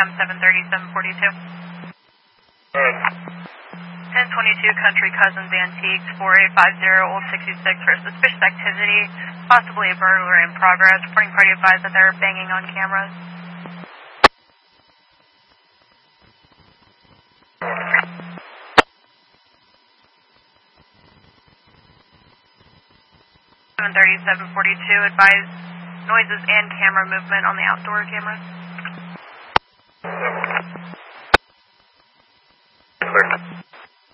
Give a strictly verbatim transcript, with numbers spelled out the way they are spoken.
cam seven thirty-seven forty-two. ten twenty-two Country Cousins Antiques, four eight five zero Old sixty-six for suspicious activity, possibly a burglary in progress. Reporting party advised that they're banging on cameras. seven thirty-seven forty-two, advise noises and camera movement on the outdoor cameras.